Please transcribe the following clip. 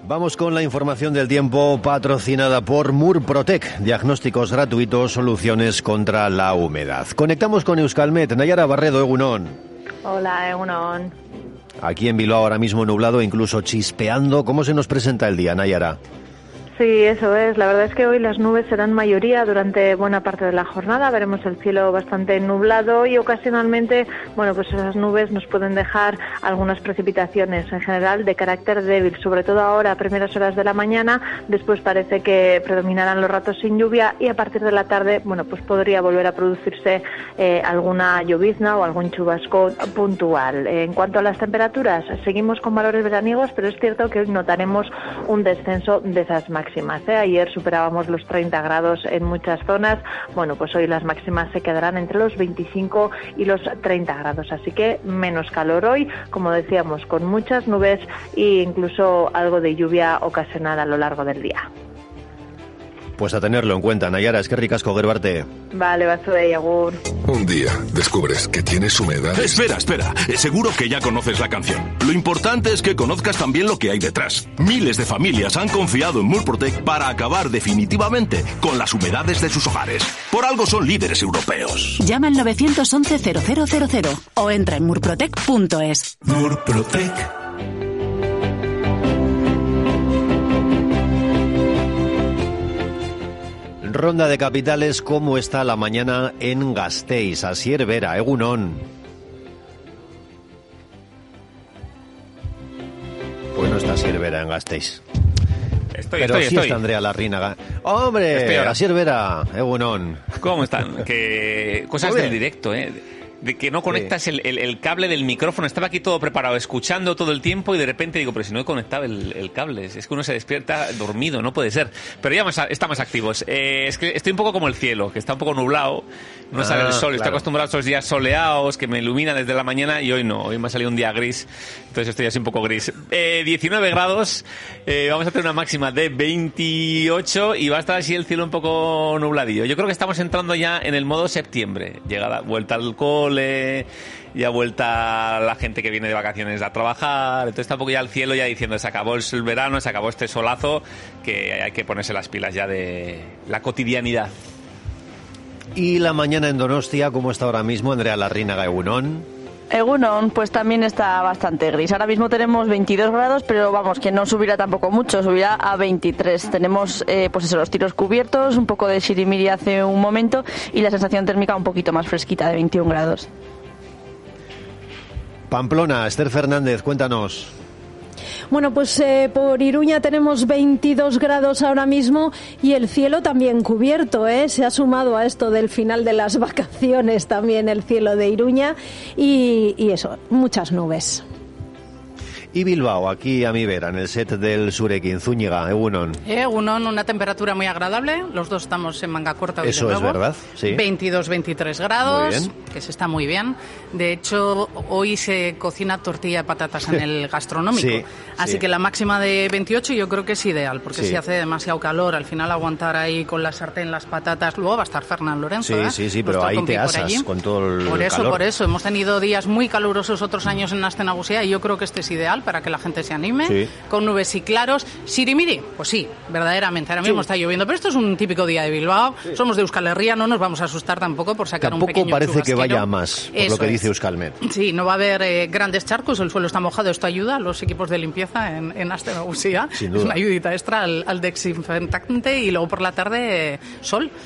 Vamos con la información del tiempo patrocinada por Murprotec, diagnósticos gratuitos, soluciones contra la humedad. Conectamos con Euskalmet. Nayara Barredo, egunon. Hola, egunon. Aquí en Bilbao ahora mismo nublado, incluso chispeando. ¿Cómo se nos presenta el día, Nayara? Sí, eso es. La verdad es que hoy las nubes serán mayoría durante buena parte de la jornada. Veremos el cielo bastante nublado y ocasionalmente, pues esas nubes nos pueden dejar algunas precipitaciones en general de carácter débil, sobre todo ahora a primeras horas de la mañana. Después parece que predominarán los ratos sin lluvia y a partir de la tarde, pues podría volver a producirse alguna llovizna o algún chubasco puntual. En cuanto a las temperaturas, seguimos con valores veraniegos, pero es cierto que hoy notaremos un descenso de esas máximas. Ayer superábamos los 30 grados en muchas zonas. Pues hoy las máximas se quedarán entre los 25 y los 30 grados. Así que menos calor hoy, como decíamos, con muchas nubes e incluso algo de lluvia ocasional a lo largo del día. Pues a tenerlo en cuenta, Nayara, es que ricasco gerbarte. Vale, batzuei, agur. Un día descubres que tienes humedad. Espera. Seguro que ya conoces la canción. Lo importante es que conozcas también lo que hay detrás. Miles de familias han confiado en Murprotec para acabar definitivamente con las humedades de sus hogares. Por algo son líderes europeos. Llama al 911-0000 o entra en murprotec.es. Murprotec. Ronda de capitales, ¿cómo está la mañana en Gasteiz? Asier Vera, egunon. Pues no está Asier Vera en Gasteiz. Pero sí está Andrea Larrínaga. ¡Hombre! Asier Vera, egunon. ¿Cómo están? Que cosas del directo, de que no conectas el cable del micrófono. Estaba aquí todo preparado, escuchando todo el tiempo y de repente digo, pero si no he conectado el cable. Es que uno se despierta dormido, no puede ser. Pero ya estamos activos. Es que estoy un poco como el cielo, que está un poco nublado. No sale el sol. Claro. Estoy acostumbrado a estos días soleados que me iluminan desde la mañana y hoy no. Hoy me ha salido un día gris. Entonces estoy así un poco gris. 19 grados. Vamos a tener una máxima de 28 y va a estar así el cielo un poco nubladillo. Yo creo que estamos entrando ya en el modo septiembre. Llega la vuelta al cole, ya vuelta la gente que viene de vacaciones a trabajar. Entonces está un poco ya el cielo ya diciendo, se acabó el verano, se acabó este solazo, que hay que ponerse las pilas ya de la cotidianidad. Y la mañana en Donostia, ¿cómo está ahora mismo, Andrea Larrínaga, egunon? Egunon, pues también está bastante gris. Ahora mismo tenemos 22 grados, pero vamos, que no subirá tampoco mucho, subirá a 23. Tenemos, los tiros cubiertos, un poco de sirimiri hace un momento y la sensación térmica un poquito más fresquita, de 21 grados. Pamplona, Esther Fernández, cuéntanos. Bueno, pues por Iruña tenemos 22 grados ahora mismo y el cielo también cubierto, Se ha sumado a esto del final de las vacaciones también el cielo de Iruña y eso, muchas nubes. Y Bilbao, aquí a mi vera, en el set del Surekin, Zúñiga, egunon. Egunon, una temperatura muy agradable, los dos estamos en manga corta hoy. Eso es verdad, sí. 22-23 grados, que se está muy bien. De hecho, hoy se cocina tortilla de patatas en el gastronómico, así que la máxima de 28 yo creo que es ideal, porque si hace demasiado calor, al final aguantar ahí con la sartén las patatas, luego va a estar Fernán Lorenzo. Sí, pero ahí te asas con todo el calor. Por eso, hemos tenido días muy calurosos otros años en Aste Nagusia y yo creo que este es ideal para que la gente se anime, con nubes y claros. Sirimiri, pues sí, verdaderamente, ahora mismo está lloviendo, pero esto es un típico día de Bilbao, somos de Euskal Herria, no nos vamos a asustar tampoco por sacar un pequeño chubasquero. Tampoco parece que vaya más, por lo que dice Euskalmet. Sí, no va a haber grandes charcos, el suelo está mojado, esto ayuda a los equipos de limpieza en Aste Nagusia, es una ayudita extra al desinfectante y luego por la tarde sol,